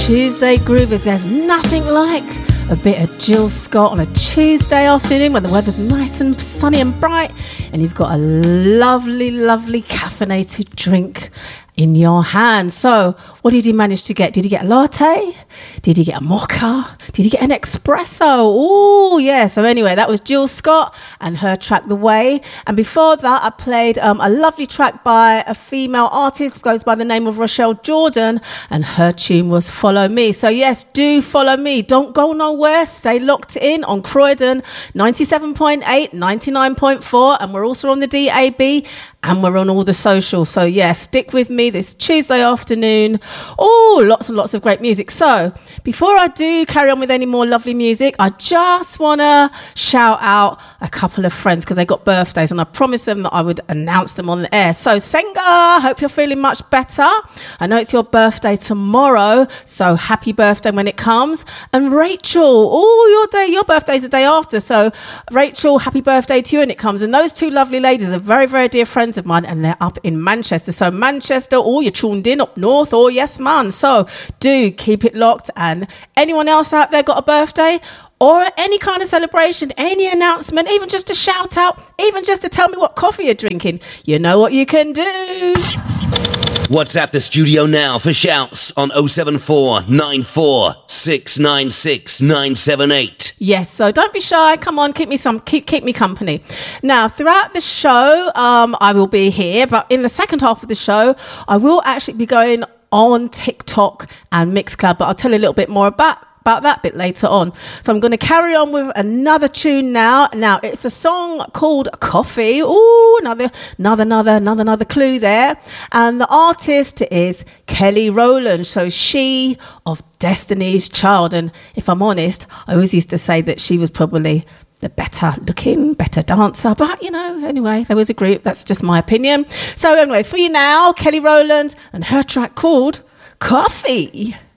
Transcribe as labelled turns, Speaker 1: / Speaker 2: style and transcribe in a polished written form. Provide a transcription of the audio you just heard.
Speaker 1: Tuesday groovers. There's nothing like a bit of Jill Scott on a Tuesday afternoon when the weather's nice and sunny and bright and you've got a lovely, lovely caffeinated drink in your hand. So what did he manage to get? Did he get a latte? Did he get a mocha? Did he get an espresso? Oh, yeah. So anyway, that was Jill Scott and her track The Way. And before that, I played a lovely track by a female artist, goes by the name of Rochelle Jordan, and her tune was Follow Me. So yes, do follow me. Don't go nowhere. Stay locked in on Croydon 97.8, 99.4, and we're also on the DAB and we're on all the socials. So yeah, stick with me this Tuesday afternoon. Oh, lots and lots of great music. So before I do carry on with any more lovely music, I just want to shout out a couple of friends because they got birthdays and I promised them that I would announce them on the air. So Senga, hope you're feeling much better. I know it's your birthday tomorrow, so happy birthday when it comes. And Rachel, oh, your birthday's the day after. So Rachel, happy birthday to you when it comes. And those two lovely ladies are very, very dear friends of mine and they're up in Manchester. So Manchester, oh, you're tuned in up north. Oh, yes, man. So do keep it locked. And anyone else out there got a birthday or any kind of celebration, any announcement, even just a shout out, even just to tell me what coffee you're drinking, you know what you can do.
Speaker 2: WhatsApp the studio now for shouts on 074 94 696 978.
Speaker 1: Yes, so don't be shy. Come on, keep me company. Now, throughout the show, I will be here, but in the second half of the show, I will actually be going on TikTok and Mixcloud, but I'll tell you a little bit more about that a bit later on. So I'm going to carry on with another tune now. Now it's a song called Coffee. Ooh, another clue there. And the artist is Kelly Rowland. So she of Destiny's Child. And if I'm honest, I always used to say that she was probably the better looking, better dancer. But, you know, anyway, there was a group. That's just my opinion. So anyway, for you now, Kelly Rowland and her track called Coffee.